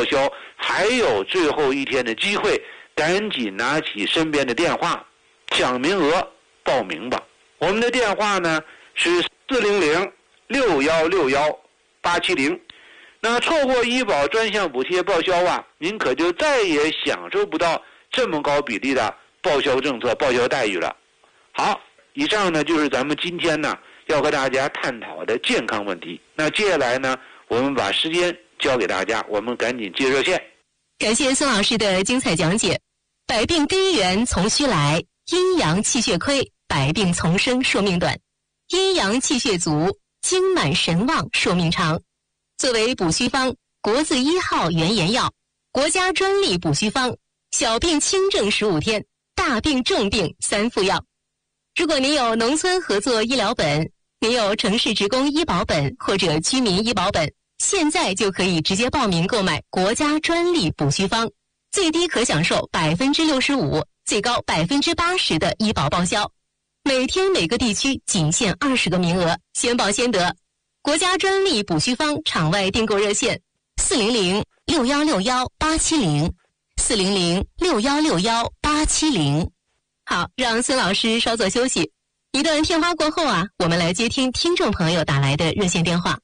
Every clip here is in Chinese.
报销，还有最后一天的机会，赶紧拿起身边的电话，抢名额报名吧。我们的电话呢是400-6161-870。那错过医保专项补贴报销啊，您可就再也享受不到这么高比例的报销政策、报销待遇了。好，以上呢就是咱们今天呢要和大家探讨的健康问题。那接下来呢，我们把时间交给大家，我们赶紧接热线。 感谢孙老师的精彩讲解。百病根源从虚来，阴阳气血亏，百病丛生，说命短；阴阳气血足，精满神旺，说命长。作为补虚方，国字1号原研药，国家专利补虚方，小病轻症15天，大病重病3副药。如果您有农村合作医疗本，您有城市职工医保本或者居民医保本，现在就可以直接报名购买国家专利补虚方，最低可享受65%，最高80%的医保报销。每天每个地区仅限20个名额，先报先得。国家专利补虚方场外订购热线400-6161-870，400-6161-870。好，让孙老师稍作休息。一段片花过后啊，我们来接听听众朋友打来的热线电话。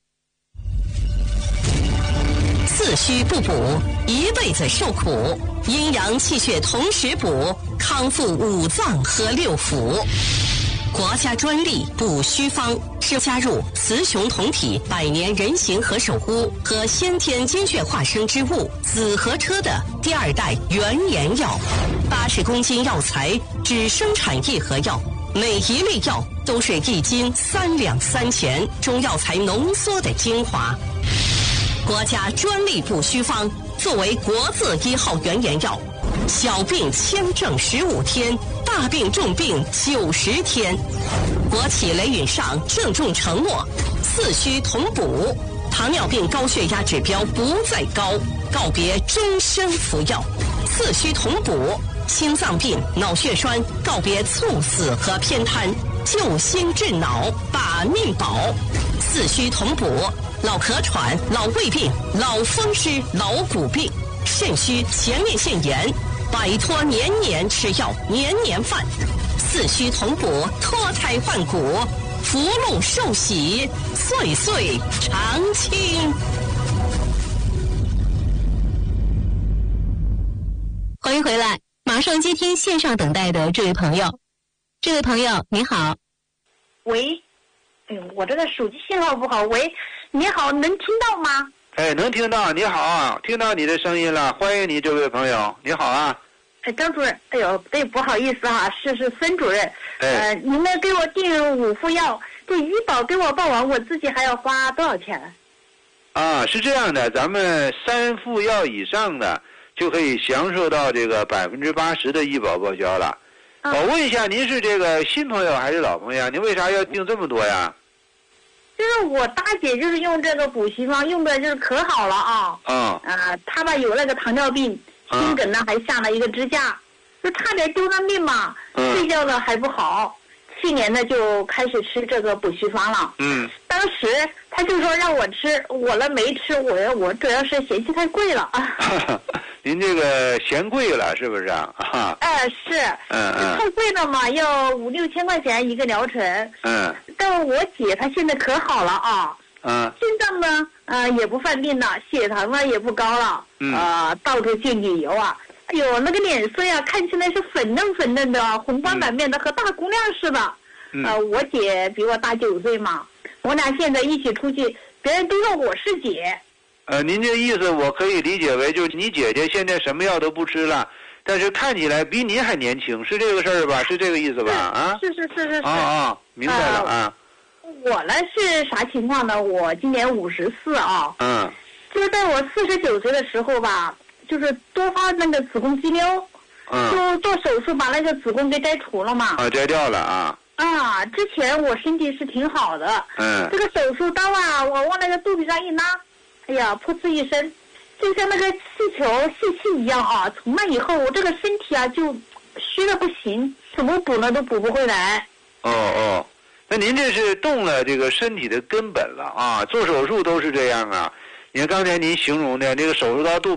四虚不补，一辈子受苦；阴阳气血同时补，康复5脏和6腑。国家专利补虚方是加入雌雄同体百年人形和首乌和先天精血化生之物紫河车的第2代原研药，80公斤药材只生产1盒药，每一粒药都是1斤3两3钱中药材浓缩的精华。国家专利补虚方作为国字1号原研药，小病轻症15天，大病重病90天。国企雷允上郑重承诺，四虚同补，糖尿病高血压指标不再高，告别终身服药；四虚同补，心脏病、脑血栓告别猝死和偏瘫，救心治脑，把命保；四虚同补，老咳喘、老胃病、老风湿、老骨病，肾虚、前列腺炎，摆脱年年吃药、年年犯；四虚同补，脱胎换骨，福禄寿喜，岁岁长青。 欢迎回来，马上接听线上等待的这位朋友。这位朋友你好。 喂，哎呦，我这个手机信号不好。喂，你好，能听到吗？ 哎，能听到，你好啊，听到你的声音了，欢迎你这位朋友，你好啊。 哎，张主任，哎呦，对，不好意思哈，是孙主任。您呢给我订5副药，这医保给我报完，我自己还要花多少钱？ 啊，是这样的，咱们3副药以上的就可以享受到这个80%的医保报销了。我问一下，您是这个新朋友还是老朋友？您为啥要订这么多呀？ 就是我大姐就是用这个补虚方用的就是可好了啊。她吧有那个糖尿病，心梗呢还下了一个支架，就差点丢了命嘛。睡觉呢还不好，去年呢就开始吃这个补虚方了。当时他就说让我吃，我呢没吃，我主要是嫌弃太贵了啊。 您这个嫌贵了是不是啊？ 是，太贵了嘛，要5-6千块钱一个疗程。但我姐她现在可好了啊。心脏呢也不犯病了，血糖呢也不高了。到处见解油啊，哎呦，那个脸色呀看起来是粉嫩粉嫩的，红光满面的，和大姑娘似的。我姐比我大9岁嘛，我俩现在一起出去，别人都说我是姐。 您这意思我可以理解为，就是你姐姐现在什么药都不吃了，但是看起来比您还年轻，是这个事儿吧？是这个意思吧？ 是。 明白了啊。 我呢是啥情况呢？我今年54啊。就是在我49岁的时候吧，就是多发那个子宫肌瘤，就做手术把那个子宫给摘除了嘛。 摘掉了啊。 之前我身体是挺好的。这个手术刀啊，我往那个肚皮上一拉，哎呀，噗呲一声，就像那个气球泄气一样啊！从那以后，我这个身体啊就虚的不行，怎么补呢都补不回来。 那您这是动了这个身体的根本了啊！做手术都是这样啊。你看刚才您形容的那个手术刀肚